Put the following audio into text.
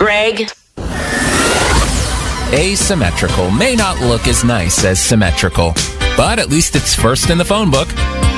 Greg. Asymmetrical may not look as nice as symmetrical, but at least it's first in the phone book.